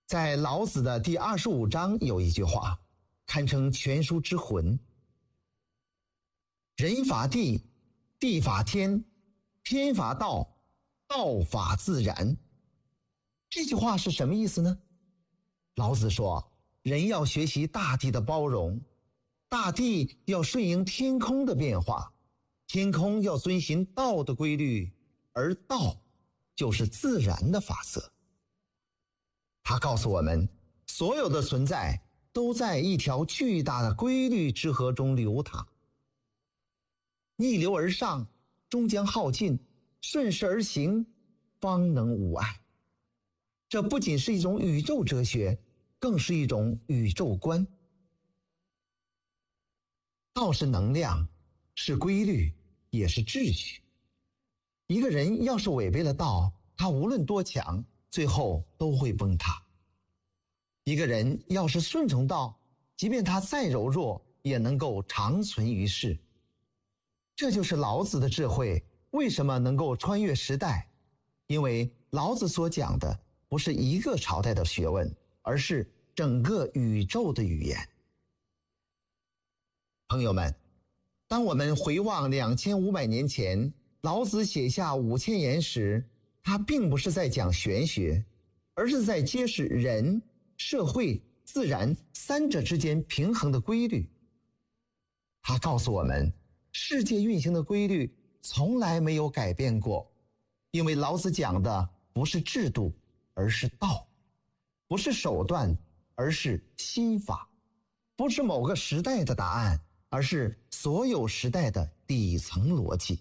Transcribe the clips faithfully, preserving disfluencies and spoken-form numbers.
在老子的第二十五章有一句话，堪称全书之魂：人法地，地法天，天法道，道法自然。这句话是什么意思呢？老子说，人要学习大地的包容，大地要顺应天空的变化，天空要遵循道的规律，而道就是自然的法则。他告诉我们，所有的存在都在一条巨大的规律之河中流淌，逆流而上，终将耗尽；顺势而行，方能无碍。这不仅是一种宇宙哲学，更是一种宇宙观。道是能量，是规律，也是秩序。一个人要是违背了道，他无论多强，最后都会崩塌。一个人要是顺从道，即便他再柔弱，也能够长存于世。这就是老子的智慧为什么能够穿越时代，因为老子所讲的不是一个朝代的学问，而是整个宇宙的语言。朋友们，当我们回望两千五百年前老子写下五千言时，他并不是在讲玄学，而是在揭示人、社会、自然三者之间平衡的规律。他告诉我们，世界运行的规律从来没有改变过，因为老子讲的不是制度，而是道；不是手段，而是心法；不是某个时代的答案，而是所有时代的底层逻辑。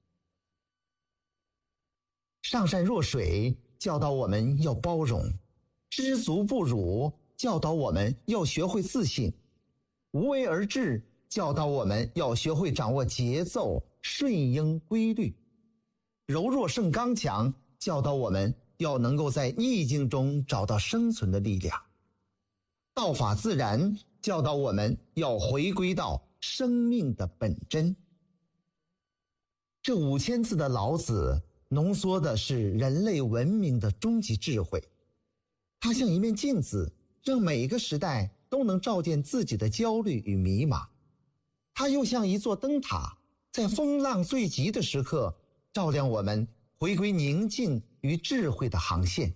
上善若水教导我们要包容，知足不辱教导我们要学会自信，无为而治教导我们要学会掌握节奏，顺应规律，柔弱胜刚强教导我们要能够在逆境中找到生存的力量，道法自然教导我们要回归到生命的本真。这五千字的老子浓缩的是人类文明的终极智慧，它像一面镜子，让每一个时代都能照见自己的焦虑与迷茫。它又像一座灯塔，在风浪最急的时刻照亮我们回归宁静与智慧的航线。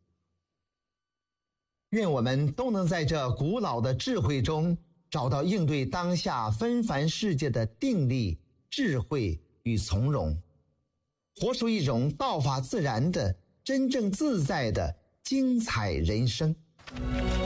愿我们都能在这古老的智慧中找到应对当下纷繁世界的定力、智慧与从容，活出一种道法自然的真正自在的精彩人生。